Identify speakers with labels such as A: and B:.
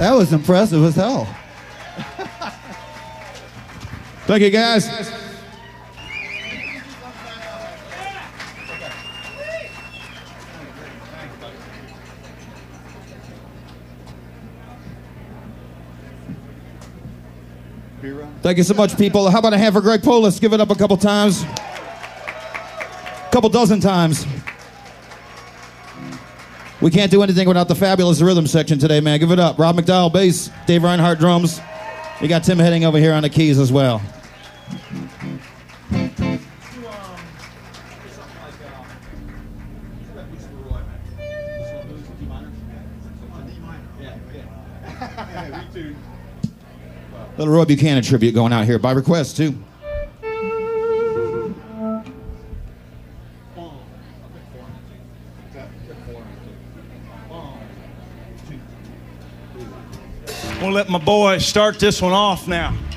A: That was impressive as hell.
B: Thank you, guys. Thank you so much, people. How about a hand for Greg Polis? Give it up a couple times. A couple dozen times. We can't do anything without the fabulous rhythm section today, man. Give it up. Rob McDowell, bass. Dave Reinhardt, drums. We got Tim Heading over here on the keys as well. Little Roy Buchanan tribute going out here by request, too.
C: I'm going to let my boy start this one off now.